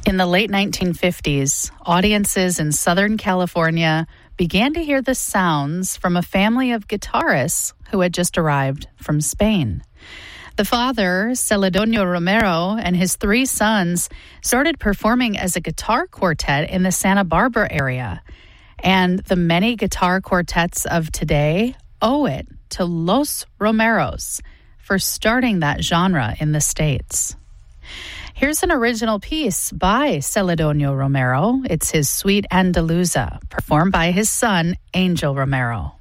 In the late 1950s, audiences in Southern California began to hear the sounds from a family of guitarists who had just arrived from Spain. The father, Celedonio Romero, and his three sons started performing as a guitar quartet in the Santa Barbara area. And the many guitar quartets of today owe it to Los Romeros for starting that genre in the States. Here's an original piece by Celedonio Romero. It's his Suite Andaluza, performed by his son, Angel Romero.